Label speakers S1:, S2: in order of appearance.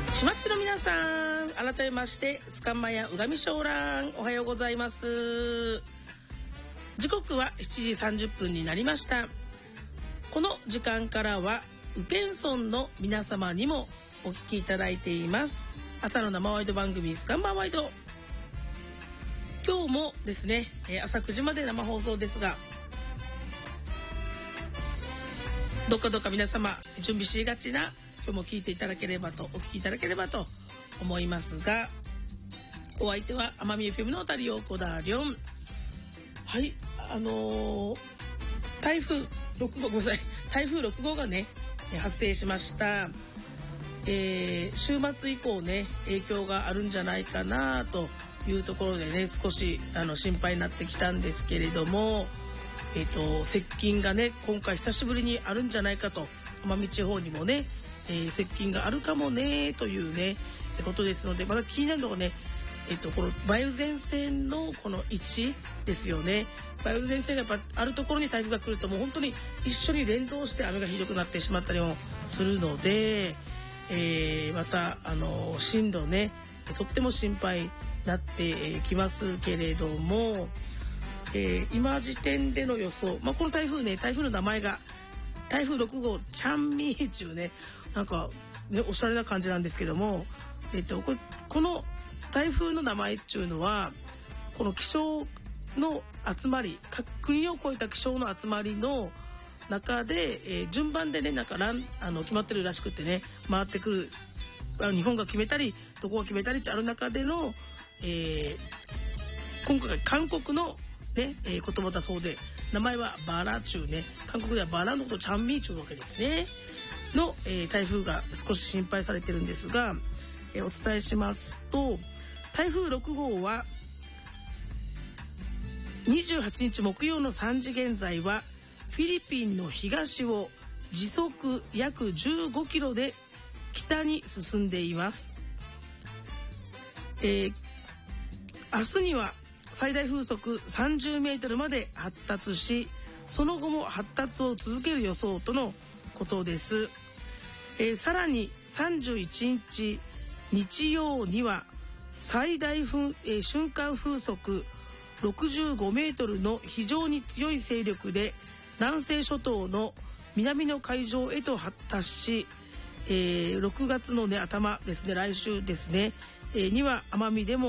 S1: しまっちの皆さん、改めましてスカンマヤうがみしょうらん、おはようございます。時刻は7時30分になりました。この時間からは宇検村の皆様にもお聞きいただいています朝の生ワイド番組スカンマワイド。今日もですね、朝9時まで生放送ですが、どっか皆様準備しがちな今日も聞いていただければと、お聞きいただければと思いますが、お相手は奄美 FM のたりよこだりょん。はい、台風6号がね発生しました。週末以降ね影響があるんじゃないかなというところでね、少し心配になってきたんですけれども、接近がね今回久しぶりにあるんじゃないかと、奄美地方にもね、接近があるかもねというねことですので、また気になるのがね、この梅雨前線のこの位置ですよね。梅雨前線がやっぱあるところに台風が来ると、もう本当に一緒に連動して雨がひどくなってしまったりもするので、また進路ねとっても心配になってきますけれども、今時点での予想、この台風の名前が台風6号チャンミーチュね、なんかねおしゃれな感じなんですけども、この台風の名前っていうのはこの気象の集まり、国を越えた気象の集まりの中で、順番でね決まってるらしくてね、回ってくる日本が決めたりどこが決めたりってある中での、今回韓国のね、言葉だそうで、名前はバラチューね、韓国ではバラのことチャンミーチューわけですねの、台風が少し心配されてるんですが、お伝えしますと、台風6号は28日木曜の3時現在はフィリピンの東を時速約15キロで北に進んでいます。明日には最大風速30メートルまで発達し、その後も発達を続ける予想とのことです。さらに31日日曜には最大瞬間風速65メートルの非常に強い勢力で南西諸島の南の海上へと発達し、6月の、頭ですね、来週ですね、には奄美でも